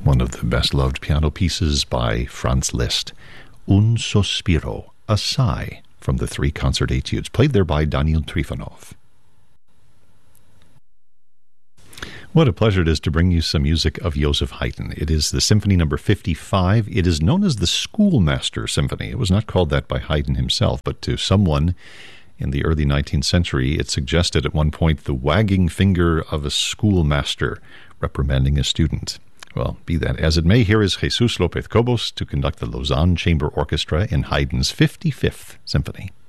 one of the best-loved piano pieces by Franz Liszt, Un Sospiro, a sigh, from the 3 concert etudes, played there by Daniel Trifonov. What a pleasure it is to bring you some music of Joseph Haydn. It is the Symphony No. 55. It is known as the Schoolmaster Symphony. It was not called that by Haydn himself, but to someone in the early 19th century, it suggested at one point the wagging finger of a schoolmaster reprimanding a student. Well, be that as it may, here is Jesus López Cobos to conduct the Lausanne Chamber Orchestra in Haydn's 55th Symphony.